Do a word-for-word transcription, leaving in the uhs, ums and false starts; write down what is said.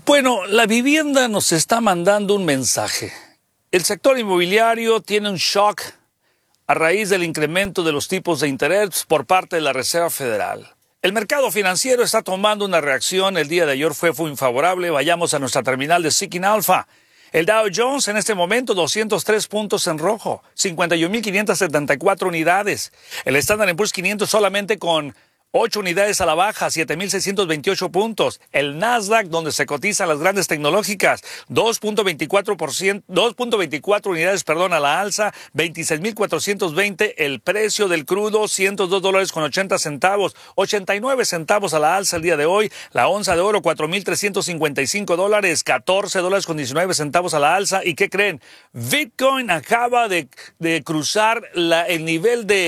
Bueno, la vivienda nos está mandando un mensaje. El sector inmobiliario tiene un shock a raíz del incremento de los tipos de interés por parte de la Reserva Federal. El mercado financiero está tomando una reacción. El día de ayer fue, fue infavorable. Vayamos a nuestra terminal de Seeking Alpha. El Dow Jones en este momento doscientos tres puntos en rojo, cincuenta y un mil quinientas setenta y cuatro unidades. El Standard and Poor's quinientos solamente con ocho unidades a la baja, siete mil seiscientos veintiocho puntos. El Nasdaq, donde se cotizan las grandes tecnológicas, dos punto veinticuatro por ciento, dos punto veinticuatro unidades, perdón, a la alza, veintiséis mil cuatrocientos veinte. El precio del crudo, ciento dos dólares con ochenta centavos, ochenta y nueve centavos a la alza el día de hoy. La onza de oro, cuatro mil trescientos cincuenta y cinco dólares, catorce dólares con diecinueve centavos a la alza. ¿Y qué creen? Bitcoin acaba de, de cruzar la, el nivel de